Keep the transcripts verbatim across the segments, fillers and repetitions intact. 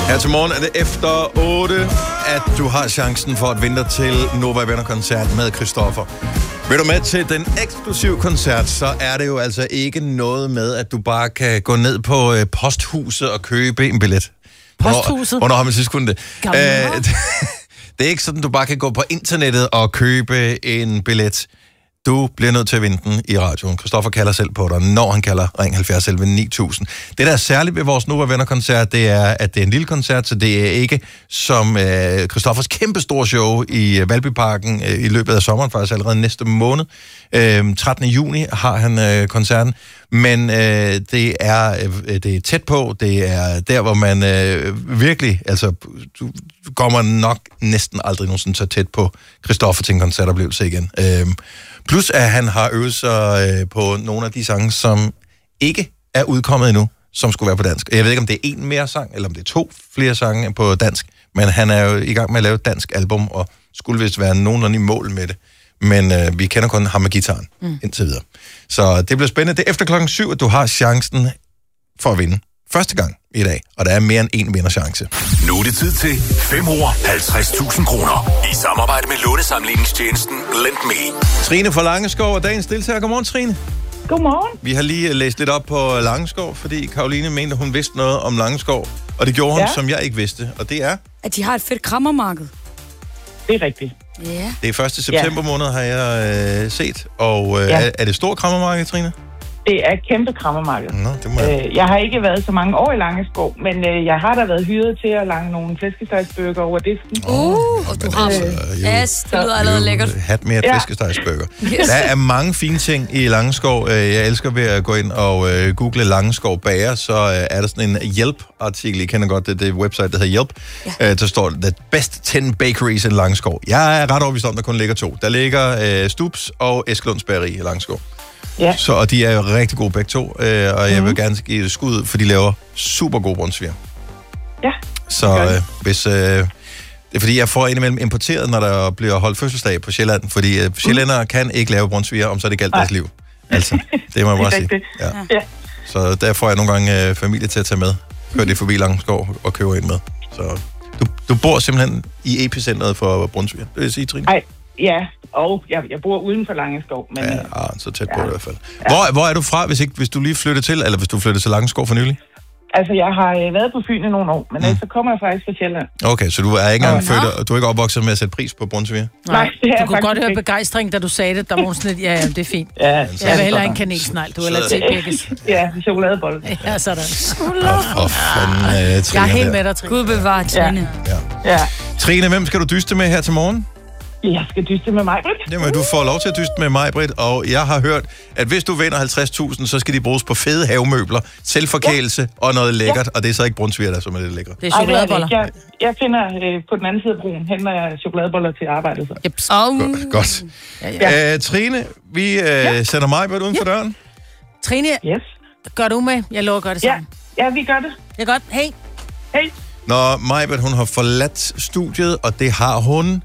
Her til morgen er det efter otte, at du har chancen for at vinde til Nova Venner-koncert med Christoffer. Vil du med til den eksklusive koncert, så er det jo altså ikke noget med, at du bare kan gå ned på øh, posthuset og købe en billet. Posthuset? Hvornår har man sidst kunnet det? Gamle. Æh, det er ikke sådan, du bare kan gå på internettet og købe en billet. Du bliver nødt til at vinde den i radioen. Christoffer kalder selv på dig, når han kalder Ring halvfjerds elleve ni tusind. Det, der er særligt ved vores Nova Venner-koncert, det er, at det er en lille koncert, så det er ikke som øh, Christoffers kæmpe store show i øh, Valbyparken øh, i løbet af sommeren, faktisk allerede næste måned. Øh, trettende juni har han øh, koncerten, men øh, det, er, øh, det er tæt på, det er der, hvor man øh, virkelig, altså, du, du kommer nok næsten aldrig nogensinde så tæt på Christoffer til en koncertoplevelse igen. Øh, Plus at han har øvet sig øh, på nogle af de sange, som ikke er udkommet endnu, som skulle være på dansk. Jeg ved ikke, om det er en mere sang, eller om det er to flere sange på dansk, men han er jo i gang med at lave et dansk album, og skulle vist være nogenlunde i mål med det. Men øh, vi kender kun ham med gitaren mm. indtil videre. Så det bliver spændende. Det er efter klokken syv, at du har chancen for at vinde. Første gang i dag, og der er mere end en vinderchance. Nu er det tid til fem år halvtreds tusind kroner i samarbejde med lånesamligningstjenesten Lend Me. Trine fra Langeskov og dagens deltager. Godmorgen, Trine. Godmorgen. Vi har lige læst lidt op på Langeskov, fordi Karoline mente, hun vidste noget om Langeskov, og det gjorde hun, ja. som jeg ikke vidste, og det er... At de har et fedt krammermarked. Det er rigtigt. Ja. Det er første september måned, har jeg øh, set, og øh, ja. er, er det stort krammermarked, Trine? Det er et kæmpe krammermarked. Nå, det må jeg. Øh, jeg har ikke været så mange år i Langeskov, men øh, jeg har da været hyret til at lange nogle flæskestegsbøger over disken. Uh, og du har altså, yes, det lyder allerede lækkert. Hat med et Ja. flæskestegsbøger. Yes. Der er mange fine ting i Langeskov. Jeg elsker ved at gå ind og øh, google Langeskov bager, så øh, er der sådan en Yelp-artikel. I kender godt det, det website, der hedder Yelp. Ja. Øh, der står, the best ti bakeries in Langeskov. Jeg er ret overbevist om, der kun ligger to. Der ligger øh, Stubbs og Eskelunds Bageri i Langeskov. Ja. Så, og de er jo rigtig gode begge to, øh, og jeg mm. vil gerne give et skud, for de laver super gode brunsviger. Ja. Så øh, hvis... Øh, det er fordi, jeg får indimellem importeret, når der bliver holdt fødselsdag på Sjælland, fordi øh, sjællændere mm. kan ikke lave brunsviger, om så er det galt deres liv. Altså, det må jeg bare sige. Ja. Ja. Så der får jeg nogle gange øh, familie til at tage med. Kører det forbi Langeskov og køber ind med. Så du, du bor simpelthen i epicentret for brunsviger. Det vil jeg sige, Trine? Ej, ja. Og jeg, jeg bor uden for Langeskov. Men, Ja, øh, ah, så tæt på ja. det i hvert fald. Hvor, hvor er du fra, hvis, ikke, hvis du lige flytter til, eller hvis du flytter til Langeskov for nylig? altså, jeg har øh, været på Fyn i nogle år, men mm. så kommer jeg faktisk fra Sjælland. Okay, så du er ikke engang Nå. født, og du er ikke opvokset med at sætte pris på brunsviger? Nej, det er Du kunne godt høre ikke. begejstring, da du sagde det. Der var hun sådan lidt, ja, ja, det er fint. Ja, Jeg vil heller en kanelsnegl, du vil til Bækkes. Ja, chokoladebolle. Ja, sådan. Åh, oh, fanden, uh, Trine. Jeg er helt der. med dig, Trine. Gud bevarer Trine. Ja. Ja. Trine, hvem skal du dyste med her til morgen? Jeg skal dyste med mig, Britt. Jamen, du får lov til at dyste med mig, Britt, og jeg har hørt, at hvis du vinder halvtreds tusind, så skal de bruges på fede havemøbler, selvforkælelse ja. og noget lækkert, ja. og det er så ikke brunsviger, der som er det lækre. Det er Ej, det er det chokoladeboller. ikke. Jeg, jeg finder øh, på den anden side af broen, henter jeg chokoladeboller til arbejdet. Så. Yep. Oh. Godt. Ja, ja. Uh, Trine, vi uh, ja. sender mig Britt uden for døren. Trine, Yes. gør du med? Jeg lover at gøre det Ja. sammen. Ja, vi gør det. Det er godt. Hey. Hej. Når Majbert, hun har forladt studiet, og det har hun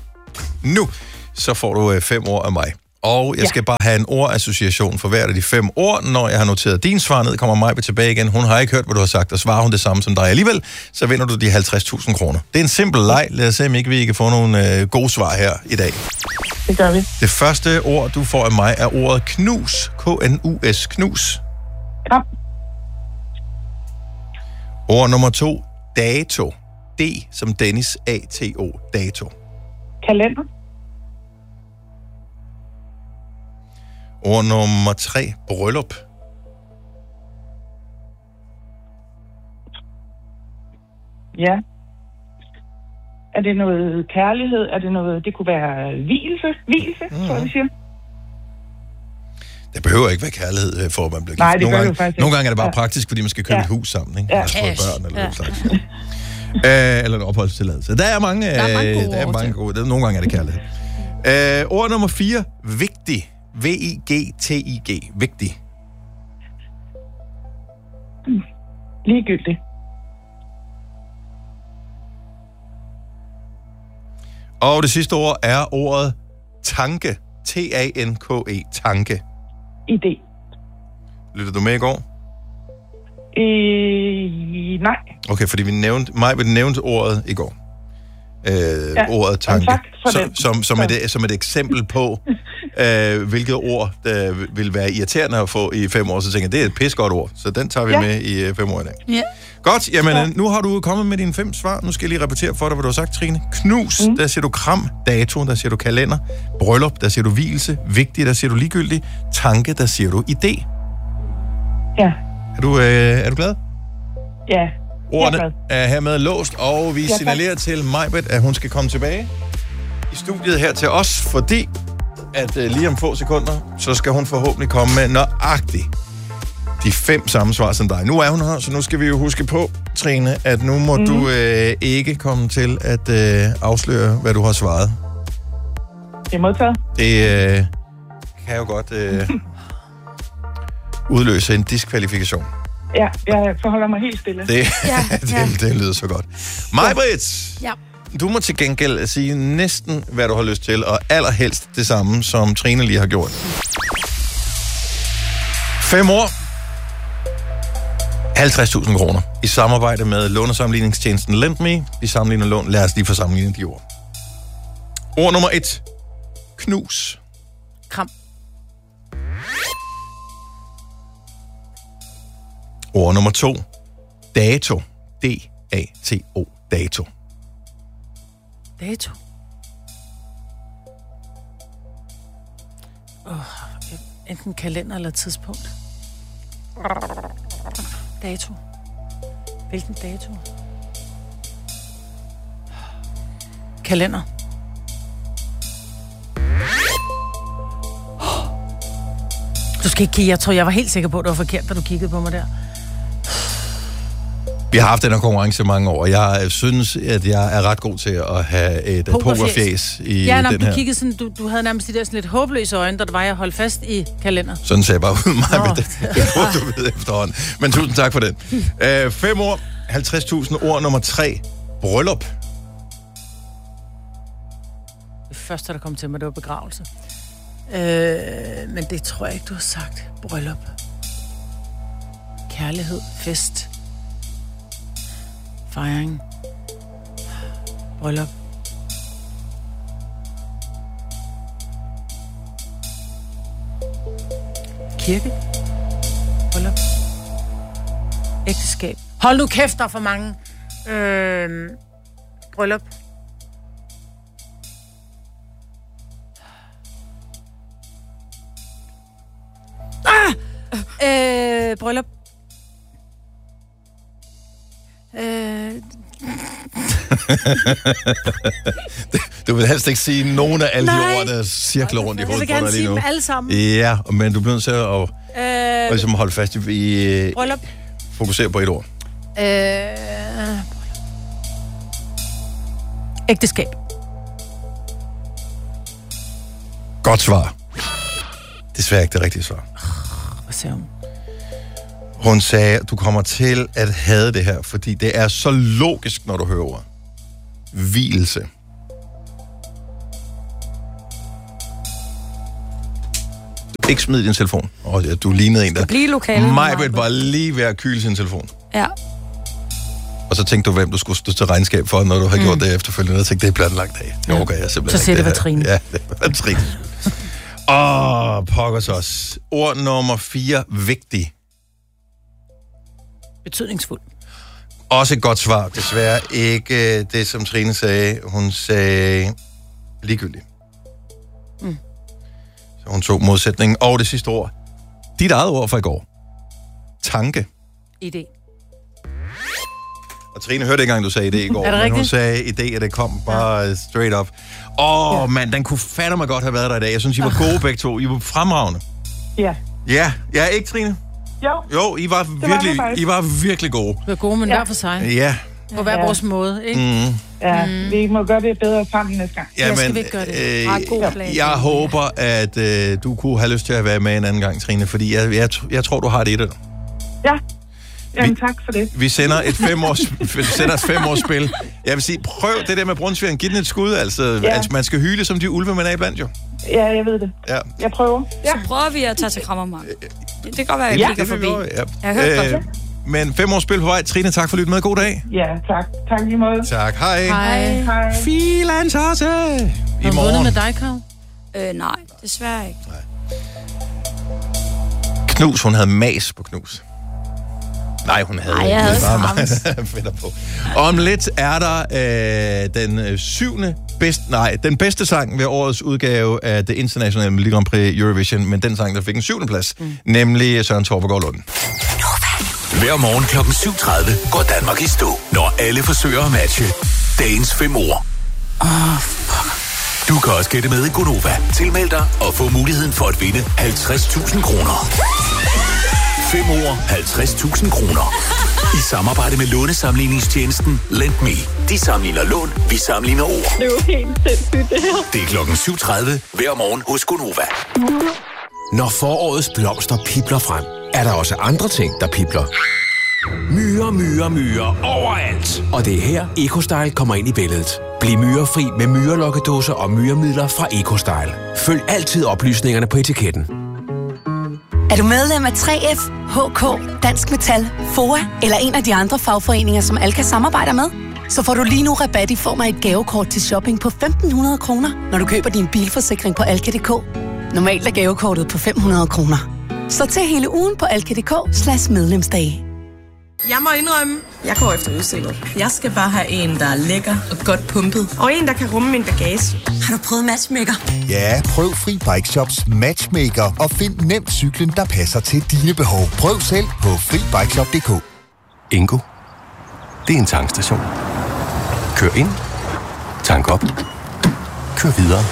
nu, så får du øh, fem ord af mig. Og jeg Ja. skal bare have en ordassociation for hvert af de fem ord. Når jeg har noteret din svar ned, kommer Majbert tilbage igen. Hun har ikke hørt, hvad du har sagt, og svarer hun det samme som dig alligevel, så vinder du de halvtreds tusind kroner. Det er en simpel leg. Lad os se, om ikke vi kan få nogle øh, gode svar her i dag. Det gør vi. Det første ord, du får af mig, er ordet knus. K N U S. Knus. Ja. Ord nummer to, dato. D som Dennis, A T O. Dato. Kalender. Ord nummer tre, bryllup. Ja. Er det noget kærlighed? Er det noget... Det kunne være hvilelse. Hvilelse, mm. tror jeg, vi siger. Det behøver ikke være kærlighed, for at man bliver gift. Nej, det nogle gør det gange, jo faktisk ikke. Nogle gange er det bare Ja. praktisk, fordi man skal købe Ja. et hus sammen, ikke? Ja. Eller få Cash. børn, eller Ja. noget slags. øh, eller en opholdstilladelse. Der er mange, Der er mange øh, gode der er ord mange til. gode. Nogle gange er det kærlighed. Øh, ord nummer fire, vigtig. V I G T I G. Vigtig. Ligegyldigt. Og det sidste ord er ordet tanke. T A N K E. Tanke. Idé. Lyttede du med i går? Øh, nej. Okay, fordi vi nævnte, mig vil nævnte ordet i går. Øh, ja. Ordet tanke. Tak for så, den. som, som, et, som et eksempel på, øh, hvilket ord, der vil være irriterende at få i fem år. Så tænker jeg, det er et pissegodt ord. Så den tager vi ja. med i øh, fem år i dag. Ja. Godt, jamen ja. nu har du kommet med dine fem svar. Nu skal jeg lige repetere for dig, hvad du har sagt, Trine. Knus, mm. der siger du kram. Dato, der siger du kalender. Bryllup, der siger du hvilelse. Vigtig, der siger du ligegyldig. Tanke, der siger du idé. Ja. Er du, øh, er du glad? Ja. Ordene er hermed låst, og vi ja, signalerer til Majbet, at hun skal komme tilbage i studiet her til os, fordi at øh, lige om få sekunder, så skal hun forhåbentlig komme med nøjagtigt de fem samme svar som dig. Nu er hun her, så nu skal vi jo huske på, Trine, at nu må mm. du øh, ikke komme til at øh, afsløre, hvad du har svaret. Det er modtaget. Det øh, kan jo godt øh, udløse en diskvalifikation. Ja, jeg forholder mig helt stille. Det, Ja, det, ja. det lyder så godt. Majbrit! Ja. Du må til gengæld sige næsten, hvad du har lyst til, og allerhelst det samme, som Trine lige har gjort. Fem år. halvtreds tusind kroner. I samarbejde med lånesamligningstjenesten LendMe. Vi sammenligner lån. Lad os lige få sammenlignet de ord. Ord nummer et. Knus. Kram. Ord nummer to. Dato. D A T O. Dato. Dato. Oh, enten kalender eller tidspunkt. Dato. Hvilken dato? Kalender. Du skal ikke kigge. Jeg tror, jeg var helt sikker på, at det var forkert, da du kiggede på mig der. Vi har haft den her konkurrence i mange år, og jeg synes, at jeg er ret god til at have et Pokerfjes. pokerfjes i Ja, nej, den du her. kiggede sådan, du, du havde nærmest de der sådan lidt håbløse øjne, da det var, jeg holdt fast i kalender. Sådan ser jeg bare ud mig Nå. med det. Jeg tror, du ved efterhånden. Men tusind tak for den. Uh, fem år, halvtreds tusind ord nummer tre. Bryllup. Det første, der kom til mig, det var begravelse. Øh, men det tror jeg ikke, du har sagt. Bryllup. Kærlighed. Fest. Fejring. Bryllup. Kirke. Bryllup. Ægteskab. Hold nu kæft, der er for mange. Øh, bryllup. Ah! Øh, bryllup. Øh, Du vil helst ikke sige nogen af alle Nej. de ord, der cirkler rundt i jeg vil hovedet på gerne dig lige sige nu. dem alle sammen. Ja, men du bliver nødt til at og, Øh, og ligesom holde fast i, i bryllup. fokusere på et ord. Øh, ægteskab. Godt svar. Desværre ikke det rigtige svar. Hvad siger hun? Hun sagde, du kommer til at hade det her, fordi det er så logisk, når du hører ordet. Hvilelse. Ikke smid din telefon. Og du lignede en, der... Blive lokale. Majbet var lige ved at kyle sin telefon. Ja. Og så tænkte du, hvem du skulle stå til regnskab for, når du har mm. gjort det efterfølgende. Jeg tænkte, det er blandt langt af. Det overgår jeg simpelthen Så siger ikke, det var Trine. Ja, det var Trine. Åh, oh, pokkers os. Ord nummer fire, vigtig. Betydningsfuld. Også et godt svar. Desværre ikke øh, det, som Trine sagde. Hun sagde ligegyldig. Mm. Så hun tog modsætningen. Og det sidste ord. Dit eget ord fra i går. Tanke. Idé. Og Trine hørte ikke engang, du sagde idé i går. Er det men hun rigtigt? sagde idé, at det kom bare ja. straight up. Åh, oh, ja. mand, den kunne fandme mig godt have været der i dag. Jeg synes, I var gode begge to. I var fremragende. Ja. Ja, ja, ikke Trine? Jo. Jo, I var var virkelig, det faktisk. I var virkelig gode. Vi er gode, men Ja. hver for sig. Ja. På hver Ja. vores måde, ikke? Mm. Ja, mm. vi må gøre det bedre sammen næste gang. Ja, skal Jamen, vi ikke gøre det? øh, Ah, god plan. jeg håber, at øh, du kunne have lyst til at være med en anden gang, Trine, fordi jeg, jeg, jeg tror, du har det i det. Ja. Jamen, Vi- tak for det. Vi sender et femårs, vi sender et femårsspil. Jeg vil sige, prøv det der med brunsvigeren. Giv den et skud, altså. Ja. altså. Man skal hyle, som de ulve, man er iblandt, jo. Ja, jeg ved det. Ja. Jeg prøver. Ja. Så prøver vi at tage til Krammermark. Det kan godt være, at jeg Ja, kigger det vil forbi. vi gøre, ja. Jeg har hørt Øh, godt. Men fem års spil på vej. Trine, tak for at lytte med. God dag. Ja, tak. Tak lige måde. Tak. Hej. Hej. Hej. Filansasse. I Har du vundet morgen. med dig, Kav? Øh, nej, desværre ikke. Knus, hun havde mas på Knus. Nej, hun havde Ej, jeg havde bare Krams. fedt på. Om lidt er der øh, den øh, syvende bedste, nej, den bedste sang ved årets udgave af det internationale Melodi Grand Prix Eurovision, men den sang, der fik en syvende plads, mm. nemlig Søren Torpegaard Lund. Hver morgen klokken syv tredive går Danmark i stå, når alle forsøger at matche dagens fem ord. Åh, oh, fuck. Du kan også gætte med i Gonova. Tilmeld dig og få muligheden for at vinde halvtreds tusind kroner. fem ord, halvtreds tusind kroner. I samarbejde med lånesamligningstjenesten LendMe. De sammenligner lån, vi sammenligner ord. Det er jo helt sindssygt, det her. Det er klokken syv tredive hver morgen hos Gonova. Når forårets blomster pibler frem, er der også andre ting, der pibler. Myrer, myrer, myrer overalt. Og det er her, EcoStyle kommer ind i billedet. Bliv myrefri med myrelokkedåser og myremidler fra EcoStyle. Følg altid oplysningerne på etiketten. Er du medlem af tre F, H K, Dansk Metal, F O A eller en af de andre fagforeninger, som Alka samarbejder med? Så får du lige nu rabat i form af et gavekort til shopping på femten hundrede kroner, når du køber din bilforsikring på alka punktum d k. Normalt er gavekortet på fem hundrede kroner. Så til hele ugen på alka punktum d k slash medlemsdage. Jeg må indrømme, jeg går efter udseende. Jeg skal bare have en, der er lækker og godt pumpet. Og en, der kan rumme min bagage. Har du prøvet Matchmaker? Ja, prøv Fri Bike Shops Matchmaker og find nemt cyklen, der passer til dine behov. Prøv selv på fri bike shop punktum d k. Ingo. Det er en tankstation. Kør ind. Tank op. Kør videre.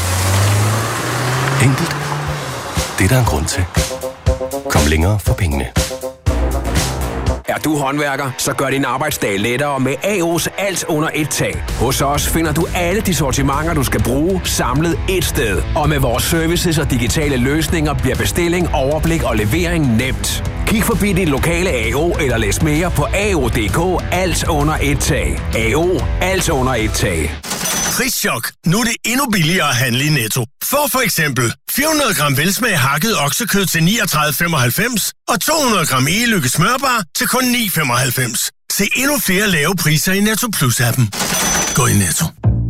Enkelt. Det er der en grund til. Kom længere for pengene. Er du håndværker, så gør din arbejdsdag lettere med A O's alt under et tag. Hos os finder du alle de sortimenter, du skal bruge, samlet et sted. Og med vores services og digitale løsninger bliver bestilling, overblik og levering nemt. Kig forbi din lokale A O eller læs mere på A O punktum d k. Alt under et tag. A O. Alt under et tag. Prischok. Nu er det endnu billigere at handle i Netto. Få for eksempel fire hundrede gram velsmag hakket oksekød til niogtredive femoghalvfems og to hundrede gram e-lykke smørbar til kun ni femoghalvfems. Se endnu flere lave priser i Netto Plus-appen. Gå i Netto.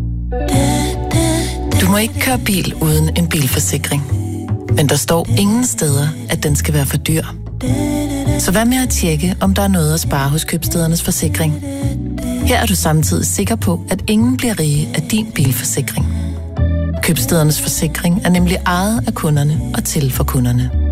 Du må ikke køre bil uden en bilforsikring. Men der står ingen steder, at den skal være for dyr. Så hvad med at tjekke, om der er noget at spare hos Købstædernes Forsikring? Her er du samtidig sikker på, at ingen bliver rige af din bilforsikring. Købstædernes Forsikring er nemlig ejet af kunderne og til for kunderne.